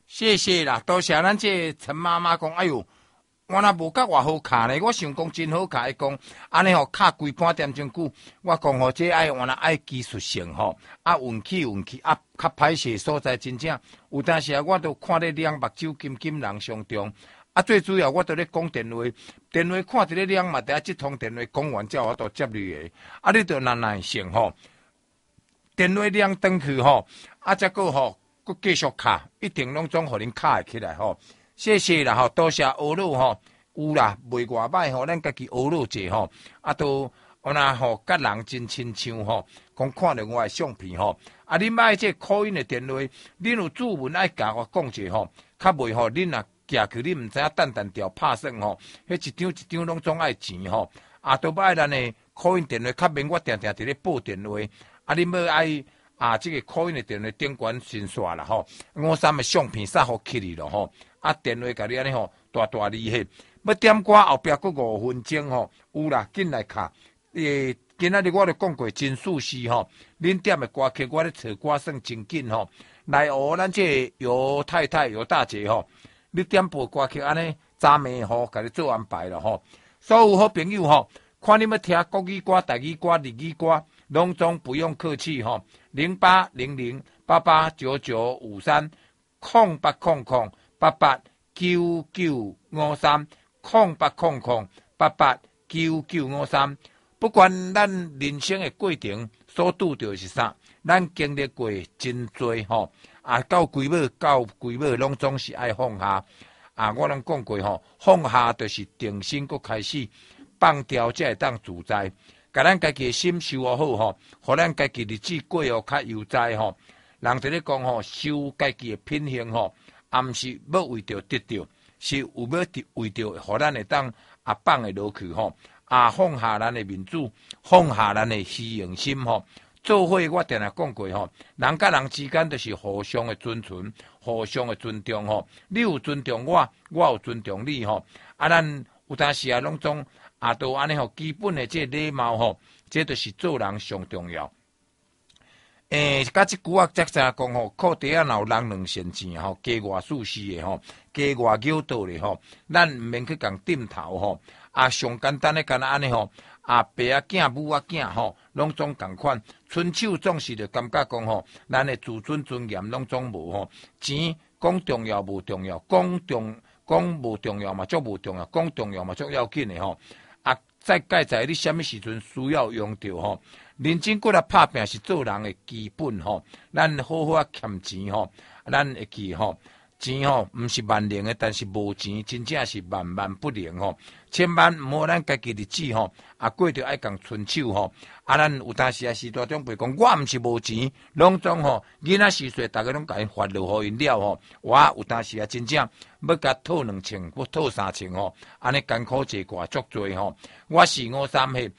谢谢啦，多谢咱这陈妈妈讲，哎哟，我若无甲偌好卡呢，我想讲真好卡，伊讲安尼吼卡规半点钟久，我讲吼这爱原来爱技术性吼，运气啊，较歹势所在真正有当时我都看咧两目睭金人上中。最主要我都咧讲电话看一个亮嘛，等下这通电话讲完之后，我都接你的。你就耐性吼，电话亮登去吼，再个吼，佮继续卡，一定拢总互恁卡会起来吼。谢谢啦吼，多谢学老吼，有啦，袂偌歹吼，咱家己学老者吼，都那吼，甲人真亲像吼，讲看到我的相片吼，恁买这口音的电话，恁有注文爱甲我讲者吼，较袂吼，恁若寄去你毋知影单调拍算吼，迄一张拢总爱钱吼，都要咱的口音电话，较免我定定伫咧报电话，恁要爱这个口音的电话顶悬先刷啦吼，53的相片撒互起你咯吼，电话甲你安尼吼，大厉害，要点歌后壁佫5分钟吼，有啦，紧来卡，今仔日我就讲过真事实吼，恁点的歌曲我咧找歌算真紧吼，来学咱这尤太太尤大姐吼。你点播歌曲安尼，早暝吼，甲你做安排了吼。所有好朋友吼，看你要听国语歌、台语歌、日语歌，拢总不用客气吼。0800889953，0800889953，不管咱人生的过程所拄到是啥，咱经历过真多吼。到规尾拢总是爱放下。我拢讲过吼，放下就是定心，搁开始放掉，才会当自在。甲咱家己的心修好吼，互咱家己日子过较悠哉吼。人伫咧讲吼，修家己的品行吼，毋是要为着得到，是有要为着互咱会当放会落去吼。放下咱的面子，放下咱的虚荣心吼。做伙我定定讲过吼，人甲人之间就是互相的尊存，互相的尊重吼。你有尊重我，我有尊重你吼。咱有当时拢总都安尼吼，基本的这礼貌吼，这就是做人上重要。甲即句则知讲吼，靠底下闹人两善钱吼，加外自私的吼，加外诱导的吼，咱毋免去共点头吼。上简单的干安尼吼。爸囝母囝吼，拢总共款。伸手总是就感觉讲吼，咱的自尊尊严拢总无吼。钱讲重要无重要，讲无重要嘛，足无重要；讲重要嘛，足要紧的吼。再介在你什么时阵需要用到吼？认真过来拍拼是做人的基本吼。咱好好欠钱吼，咱会记吼。钱吼，毋是万能的，但是无钱真正是万万不能吼。千万毋好咱家己日子吼，过着爱共伸手吼。咱有当时时大长辈讲，我毋是无钱，拢总吼囡仔时岁，逐个拢甲因发落互因了吼。我有当时真正要甲讨2000，要讨3000吼，安尼艰苦坐挂足多吼。我是53岁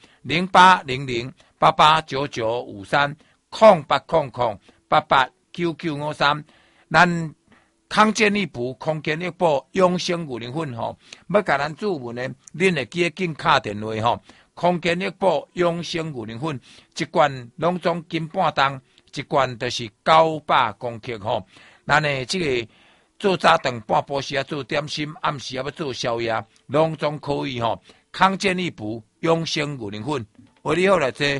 ，0800889953，0800889953，咱。康健一步，空间一步，养生有灵魂吼。要甲咱注文的，恁会记得紧敲电话吼。空间一步，养生有灵魂，一罐拢总金半重，一罐就是900公克吼。咱的这个做早顿半晡时做点心，暗时要做宵夜，拢总可以吼。康健一步，养生有灵魂，为你好来这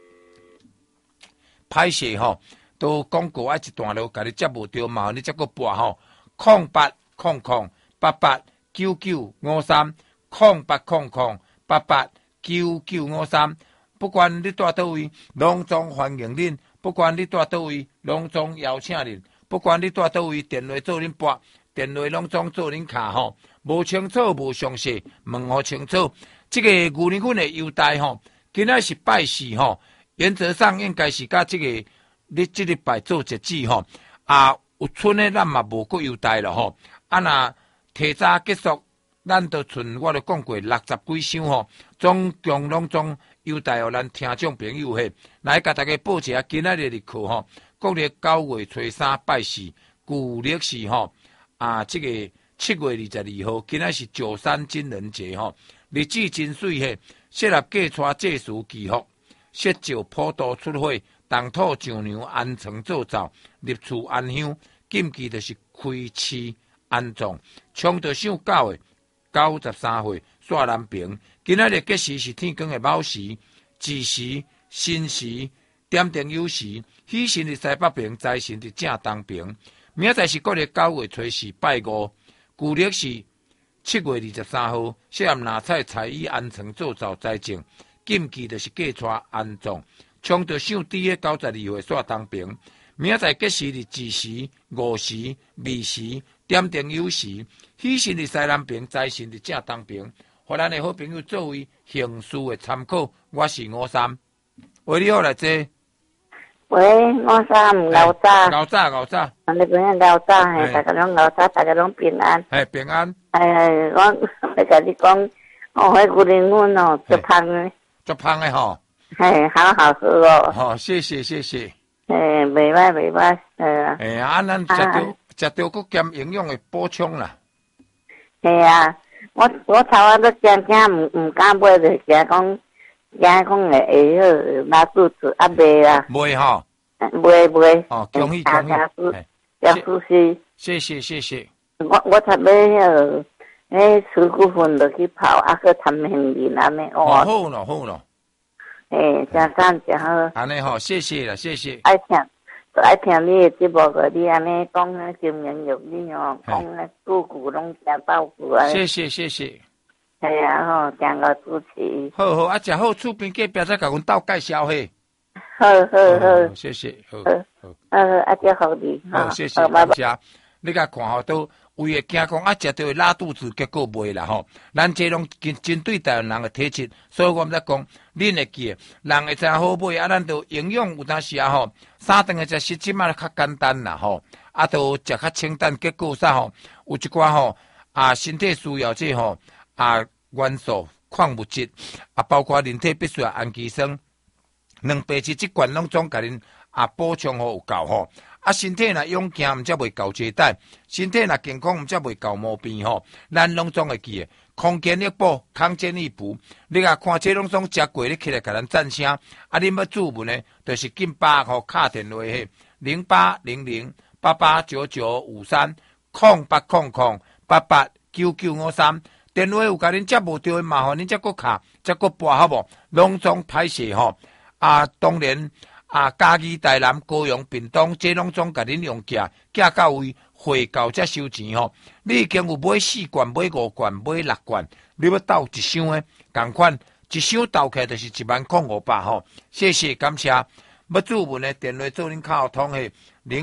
歹势吼。都广告一段落，甲你接无着嘛，你再个拨吼，0800889953，0800889953，不管你住倒位，拢总欢迎恁；不管你住倒位，拢总邀请恁；不管你住倒位，电话做恁拨，电话拢总做恁卡吼。无清楚无详细，问好清楚。这个牛年份的优待吼，今仔是拜四吼，原则上应该是甲这个。你这礼拜做节制吼，有剩的咱嘛无搁优待了吼。若提早结束，咱都剩我都讲过60几箱吼，总共拢总优待互咱听众朋友嘿。来甲大家报一下今仔日的课吼，国历9月初3拜四，旧历是吼这个7月22号，今仔是93金人节吼，日子真水嘿，适合嫁娶祭祀祈福，设照普渡出火。动土上娘安床做灶，入厝安香，禁忌就是飞市安葬，冲着上9月93岁煞南平。今仔日吉时是天光的卯时、子时、申时、点灯酉时，喜神伫西北平，财神伫正东平。明仔载是国历9月初4拜五，旧历是7月23号，适合拿菜菜衣安床做灶斋正。禁忌就是嫁娶安葬，冲着上猪的92岁煞东平。明仔载吉时是子时、午时、未时、点灯酉时，喜神伫西南平，财神伫正东平。互咱的好朋友作为行事的参考。我是53，喂，你好，来坐。 喂，53老早， 老早， 你朋友老早嘿，大家拢老早，大家拢平安。 平安。 我要甲你讲，迄牛奶粉哦，足香的， 足香的吼。 好好喝哦。 好，谢谢。 袂歹， 咱食着搁兼营养的补充啦。 我头仔要惊，唔敢买，就惊讲会好拉肚子，袂啦。 袂吼。 袂。 哦，恭喜。 要舒适。 谢谢。 我才买水骨粉落去泡，去掺杏仁安尼。 好咯。 真好。 安尼吼，谢谢。 爱听你的节目个，你安尼讲金言玉语哦，讲句拢听到句啊。 谢。 真个主持。 好，食好厝边隔壁再甲阮斗介绍嘿。 好， 谢谢。好， 这好你。 好，谢谢，感谢。你甲看吼，都为会惊讲食到会拉肚子，结果袂啦吼。咱这拢针对台湾人的体质，所以我们在讲，恁会记，人会真好买，咱都营养有当时吼，3顿的食食即嘛较简单啦吼，都食较清淡，结果啥吼，有一寡吼身体需要这吼元素、矿物质包括人体必须要氨基酸、两白质，即罐拢总甲恁补充好有够吼。身体若勇健，毋则袂够携带；身体若健康，毋则袂够毛病吼。咱拢总会记诶，空间一补，康健一补。你看这拢总食过，你起来甲咱赞声。恁要注文呢，就是紧把吼敲电话嘿08008899530800889953。电话有甲恁接无到诶，麻烦恁则搁敲，则搁拨好无？拢总歹势吼。当然。嘉义、台南、高雄、屏东，这拢总甲恁用寄到位，汇到才收钱吼。你已经有买4罐、买5罐、买6罐，你要斗一箱诶，共款一箱斗起来就是10500吼。谢谢，感谢。要注文诶，电话做恁卡通诶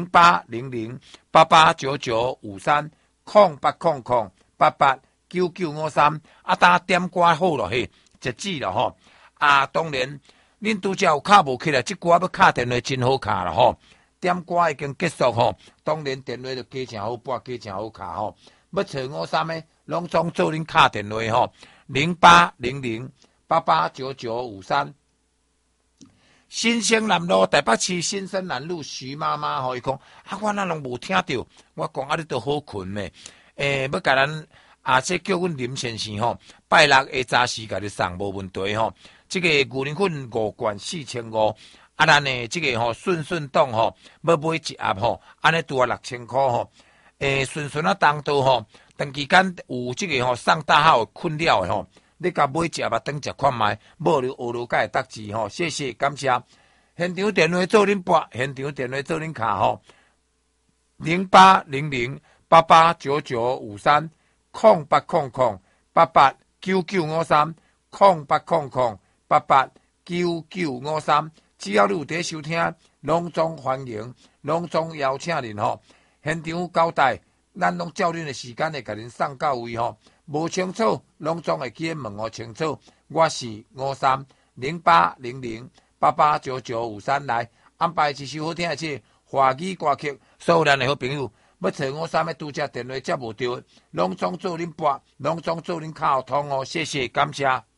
08008899530800889953。当点歌好咯嘿，就止咯吼。当然。恁拄则有卡无起来，即歌要卡电话真好卡啦吼。点歌已经结束吼，当然电话就加诚好拨，加诚好卡吼。要找53诶，拢总做恁卡电话吼，0800889953。新生南路台北市新生南路徐妈妈吼，伊讲我哪拢无听到，我讲你都好困咩？要甲咱这叫阮林先生吼，拜六下早时甲你送无问题吼。这个牛奶粉5罐4500，咱呢这个顺动吼，要买一盒吼，安尼拄6000块吼。顺当道吼，长期间有这个送大号困扰的吼，你甲买一盒当食看卖，无留学留会得志吼。谢谢，感谢。现场电话做恁拨，现场电话做恁卡吼08008899530800889953。只要你有在收听，拢总欢迎，拢总邀请恁吼。现场交代，咱拢照恁的时间会甲恁送到位吼。无清楚，拢总会去问我清楚。我是530800889953来安排一首好听的这华语歌曲，所有咱的好朋友。要找53要拄则电话接无到，拢总做恁拨，拢总做恁卡通哦。谢谢，感谢。